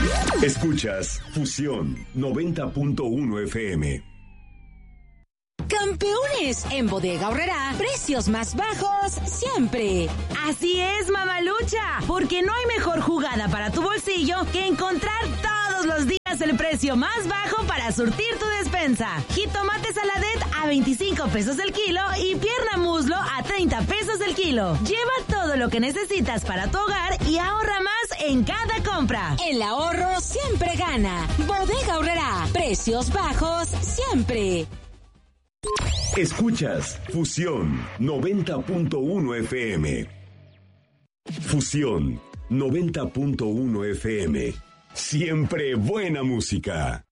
Escuchas Fusión 90.1 FM. Campeones, en Bodega Aurrerá, precios más bajos siempre. Así es, mamalucha, porque no hay mejor jugada para tu bolsillo que encontrar todos los días el precio más bajo para surtir tu despensa. Jitomate saladet a 25 pesos el kilo y pierna muslo a 30 pesos el kilo. Lleva todo lo que necesitas para tu hogar y ahorra más en cada compra. El ahorro siempre gana. Bodega Aurrerá, precios bajos siempre. Escuchas Fusión 90.1 FM. Fusión 90.1 FM. Siempre buena música.